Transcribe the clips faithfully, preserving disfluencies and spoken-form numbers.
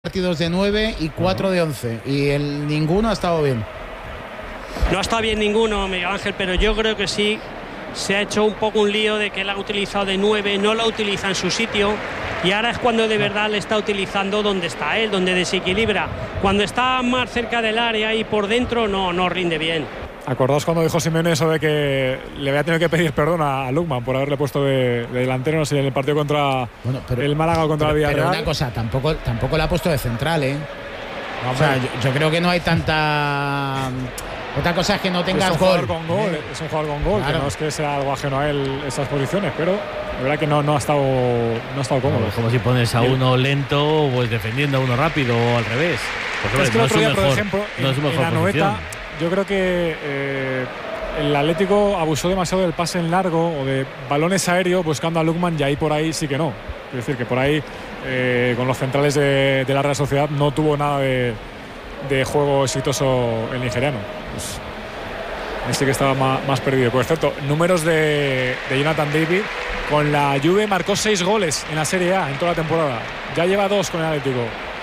partidos de nueve y cuatro de once y el ninguno ha estado bien. No ha estado bien ninguno, Miguel Ángel, pero yo creo que sí se ha hecho un poco un lío de que él ha utilizado de nueve, no lo utiliza en su sitio y ahora es cuando de verdad le está utilizando donde está él, donde desequilibra. Cuando está más cerca del área y por dentro no, no rinde bien. Acordaos cuando dijo Simeone eso de que le había tenido que pedir perdón a Lookman por haberle puesto de, de delantero, no sé, en el partido contra bueno, pero, el Málaga o contra pero, el Villarreal. Pero una cosa, tampoco, tampoco le ha puesto de central, ¿eh? O sea, yo, yo creo que no hay tanta... Otra cosa es que no tengas es un gol. Jugador con gol ¿eh? Es un jugador con gol, claro. Que no es que sea algo ajeno a él esas posiciones, pero la verdad que no, no ha estado no ha estado cómodo. Es como si pones a uno lento, pues defendiendo a uno rápido o al revés. Pues, es que el otro día, por ejemplo, no en, en la Anoeta, yo creo que eh, el Atlético abusó demasiado del pase en largo o de balones aéreos buscando a Lookman, y ahí por ahí sí que no. Es decir, que por ahí eh, con los centrales de, de la Real Sociedad no tuvo nada de, de juego exitoso el nigeriano. Pues, este que estaba más, más perdido. Por cierto, números de, de Jonathan David. Con la Juve marcó seis goles en la Serie A en toda la temporada. Ya lleva dos con el Atlético.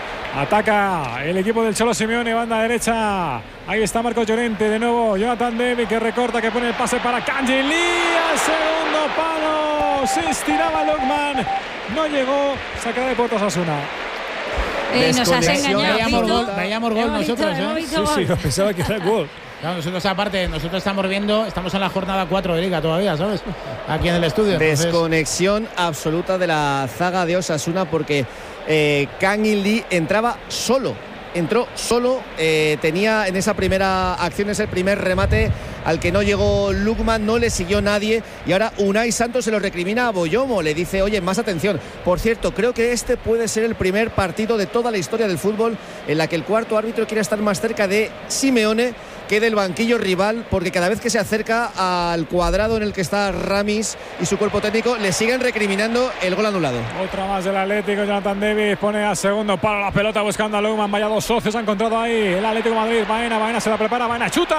Ataca el equipo del Cholo Simeone, banda derecha. Ahí está Marcos Llorente, de nuevo Jonathan David que recorta, que pone el pase para Kangin Lee al segundo palo. Se estiraba Lookman, no llegó, saca de puertas Osasuna. Eh, nos has engañado. Veíamos gol, veíamos gol nosotros, ¿eh? Sí, sí, pensaba que era gol. Claro, nosotros aparte, nosotros estamos viendo, estamos en la jornada cuatro de Liga todavía, ¿sabes? Aquí en el estudio. Entonces... Desconexión absoluta de la zaga de Osasuna porque eh, Kangin Lee entraba solo. Entró solo, eh, tenía en esa primera acción ese primer remate al que no llegó Lookman, no le siguió nadie y ahora Unai Santos se lo recrimina a Boyomo, le dice, oye, más atención. Por cierto, creo que este puede ser el primer partido de toda la historia del fútbol en la que el cuarto árbitro quiere estar más cerca de Simeone que del banquillo rival, porque cada vez que se acerca al cuadrado en el que está Ramis y su cuerpo técnico, le siguen recriminando el gol anulado. Otra más del Atlético, Jonathan Davis pone a segundo palo la pelota buscando a Lookman, vaya dos socios ha encontrado ahí el Atlético de Madrid. Baena, Baena se la prepara, Baena chuta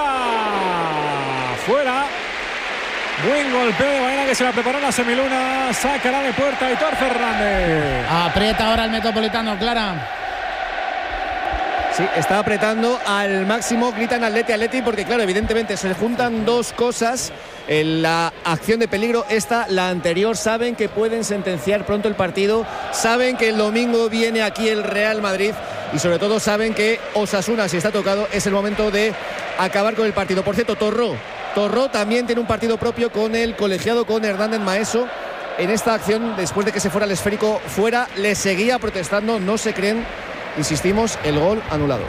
fuera. Buen golpeo de Baena que se la preparó en la semiluna, sacará de puerta Aitor Fernández. Aprieta ahora el Metropolitano, Clara. Sí, está apretando al máximo, gritan Atleti, Atleti, porque claro, evidentemente se juntan dos cosas. En la acción de peligro, esta, la anterior, saben que pueden sentenciar pronto el partido, saben que el domingo viene aquí el Real Madrid y sobre todo saben que Osasuna, si está tocado, es el momento de acabar con el partido. Por cierto, Torró, Torró también tiene un partido propio con el colegiado, con Hernández Maeso. En esta acción, después de que se fuera el esférico fuera, le seguía protestando, no se creen. Insistimos, el gol anulado.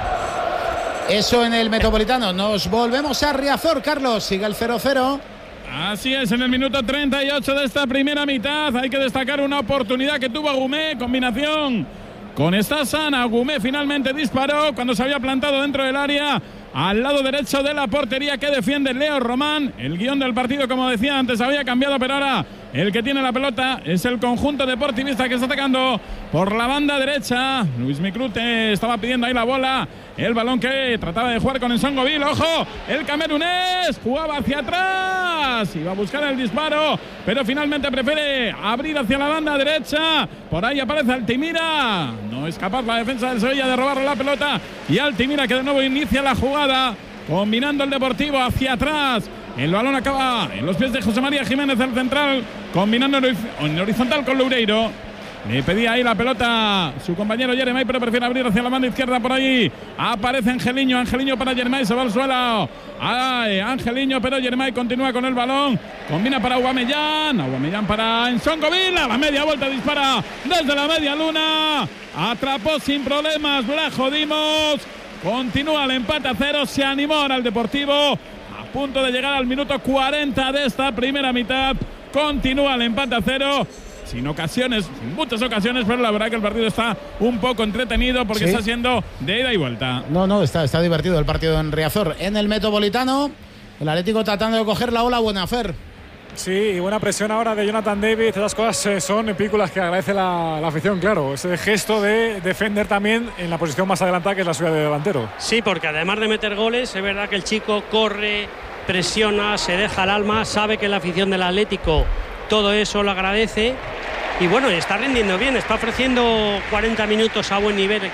Eso en el Metropolitano. Nos volvemos a Riazor, Carlos. Sigue el cero cero. Así es, en el minuto treinta y ocho de esta primera mitad. Hay que destacar una oportunidad que tuvo Agumé. Combinación con esta sana. Agumé finalmente disparó cuando se había plantado dentro del área, al lado derecho de la portería que defiende Leo Román. El guión del partido, como decía antes, había cambiado, pero ahora el que tiene la pelota es el conjunto deportivista que está atacando por la banda derecha. Luis Miclute estaba pidiendo ahí la bola. El balón que trataba de jugar con Nsongovil. ¡Ojo! El camerunés jugaba hacia atrás. Iba a buscar el disparo, pero finalmente prefiere abrir hacia la banda derecha. Por ahí aparece Altimira. No es capaz la defensa del Sevilla de robarle la pelota. Y Altimira que de nuevo inicia la jugada, combinando el Deportivo hacia atrás. El balón acaba en los pies de José María Jiménez, el central, combinando en horizontal con Loureiro. Le pedía ahí la pelota su compañero Jeremai, pero prefiere abrir hacia la banda izquierda. Por ahí aparece Angeliño, Angeliño para Jeremai, se va al suelo. Ay, Angeliño, pero Jeremai continúa con el balón. Combina para Aubameyang, Aubameyang para Nsongovil. A la media vuelta dispara desde la media luna. Atrapó sin problemas Blajo Dimos. Continúa el empate a cero, se animó ahora el Deportivo. A punto de llegar al minuto cuarenta de esta primera mitad. Continúa el empate a cero. Sin ocasiones, sin muchas ocasiones, pero la verdad que el partido está un poco entretenido porque ¿sí? Está siendo de ida y vuelta. No, no, está, está divertido el partido en Riazor. En el Metropolitano, el Atlético tratando de coger la ola buena, Fer. Sí, y buena presión ahora de Jonathan David. Esas cosas eh, son películas que agradece la, la afición, claro. Ese gesto de defender también en la posición más adelantada, que es la suya de delantero. Sí, porque además de meter goles, es verdad que el chico corre, presiona, se deja el alma, sabe que la afición del Atlético todo eso lo agradece y bueno, está rindiendo bien, está ofreciendo cuarenta minutos a buen nivel